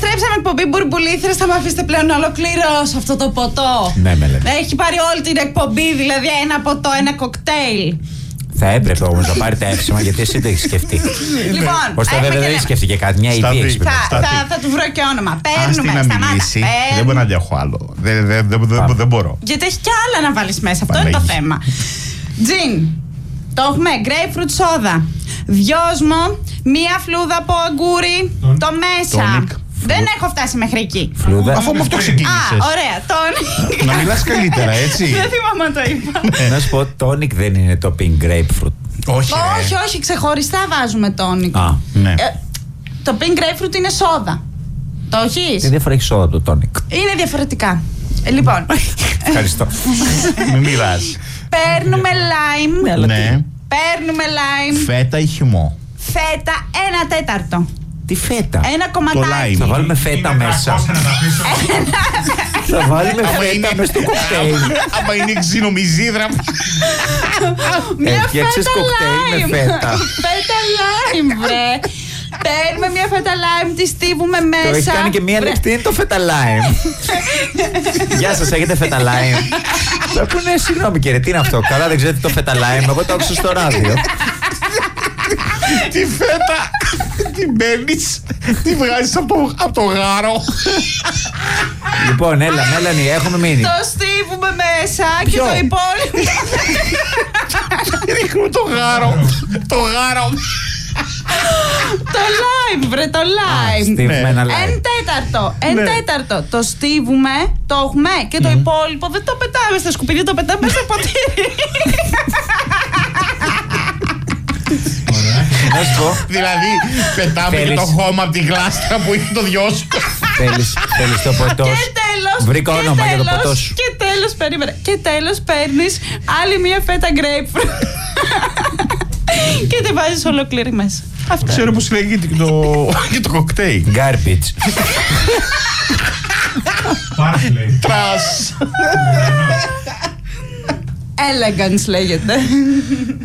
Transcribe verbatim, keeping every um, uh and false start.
Επιστρέψαμε εκπομπή Μπουρμπουλήθρες. Θα με αφήσετε πλέον να ολοκληρώσω αυτό το ποτό. Ναι, με λέτε. Έχει πάρει όλη την εκπομπή, δηλαδή ένα ποτό, ένα κοκτέιλ. Θα έπρεπε όμως να πάρετε εύσημα γιατί εσύ το έχεις σκεφτεί. Λοιπόν, ώστε βέβαια δεν έχει σκεφτεί και κάτι, μια Στα ιδέα δι- έχει θα, σκεφτεί. θα, θα του βρω και όνομα. Άστη Παίρνουμε, να σταμάτα. μιλήσει. Δεν Παίρνουμε. μπορεί να αντέχω άλλο. Δεν, δεν, δεν, δεν, δεν μπορώ. Γιατί έχει κι άλλα να βάλεις μέσα. Αυτό είναι το Παναγία. θέμα. Τζιν. Το έχουμε. Grapefruit soda. Δυόσμο. Μία φλούδα από αγκούρι. Το μέσα. Tonic. Δεν έχω φτάσει μέχρι εκεί. Φλούδα. Αφού με αυτό Α, ξεκίνησες. ωραία. Tonic. Να μιλάς καλύτερα, έτσι. Δεν θυμάμαι αν το είπα. Να σου πω, tonic δεν είναι το pink grapefruit. Όχι, ρε. Όχι, όχι, ξεχωριστά βάζουμε tonic. Α, Ναι. Ε, το pink grapefruit είναι σόδα. Το έχεις? τι διαφορά έχει σόδα από το tonic. Είναι διαφορετικά. Ε, λοιπόν, Ευχαριστώ. Μην μιλάς. παίρνουμε lime. αλλά Ναι. Παίρνουμε lime. Φέτα ή χυμό. Φέτα ένα τέταρτο. Τι φέτα. Ένα κομματάκι. lime. Θα βάλουμε φέτα μέσα. Θα βάλουμε φέτα μέσα στο κοκτέιλ. Άμα είναι ξινομιζίδρα. Μια Έφτιαξες φέτα κοκτέιλ με lime. φέτα. Φέτα lime, βρε. Παίρνουμε μια φέτα lime, τη στίβουμε μέσα. Το έχει κάνει και μία Βρε, λέξη. Τι είναι το φέτα lime. Γεια σας, έχετε φέτα lime. Θα πούνε, συγγνώμη κύριε, τι είναι αυτό. Καλά, δεν ξέρετε το φέτα lime. Εγώ το άκουσα στο ράδιο. Τη φέτα την παίρνεις, τη βγάζεις από το, από το γάρο. Λοιπόν, έλα, Μέλανη, έχουμε μείνει. Το στίβουμε μέσα και Ποιο? το υπόλοιπο. Ρίχνουμε το γάρο. Το γάρο. Το lime, βρε, το lime. Στίβουμε Ναι. ένα Εν lime. τέταρτο, εν Ναι. τέταρτο. Το στίβουμε, το έχουμε και το υπόλοιπο δεν το πετάμε στα σκουπίδια, το πετάμε στο ποτήρι. Να σου πω, Δηλαδή, πετάμε και Θέλεις. το χώμα από τη γλάστρα που είναι το δυο σου. θέλεις, θέλεις το ποτό Και σου. τέλος, Βρήκα και όνομα για το τέλος, ποτό σου. Και τέλος, περίμενε. Και τέλος παίρνεις άλλη μία φέτα grapefruit. Και τη βάζεις ολόκληρη μέσα. Αυτό. Ξέρω πως λέγεται και το, και το κοκτέιλ. Garbage. Τρας. Elegance λέγεται.